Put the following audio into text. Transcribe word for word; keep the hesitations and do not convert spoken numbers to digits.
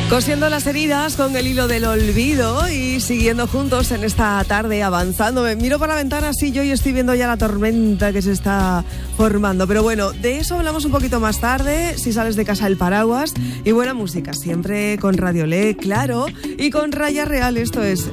Cosiendo las heridas con el hilo del olvido y siguiendo juntos en esta tarde avanzando. Me miro por la ventana así yo y estoy viendo ya la tormenta que se está formando. Pero bueno, de eso hablamos un poquito más tarde, si sales de casa el paraguas y buena música, siempre con Radio Le, claro, y con Raya Real. Esto es